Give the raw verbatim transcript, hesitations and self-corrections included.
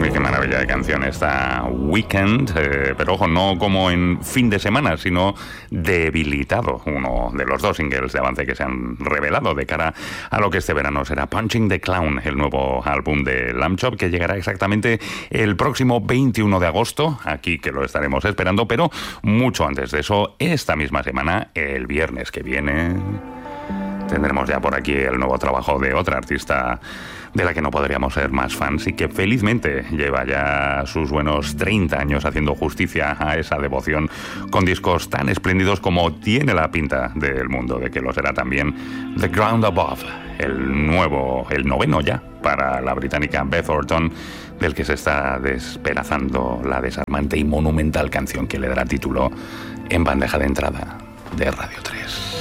Uy, qué maravilla de canción esta Weekend, eh, pero ojo, no como en fin de semana, sino Debilitado, uno de los dos singles de avance que se han revelado de cara a lo que este verano será Punching the Clown, el nuevo álbum de Lamb Chop, que llegará exactamente el próximo veintiuno de agosto, aquí que lo estaremos esperando, pero mucho antes de eso, esta misma semana, el viernes que viene, tendremos ya por aquí el nuevo trabajo de otra artista de la que no podríamos ser más fans y que felizmente lleva ya sus buenos treinta años haciendo justicia a esa devoción con discos tan espléndidos como tiene la pinta del mundo de que lo será también The Ground Above, el nuevo, el noveno ya para la británica Beth Orton, del que se está despedazando la desarmante y monumental canción que le dará título en bandeja de entrada de Radio tres.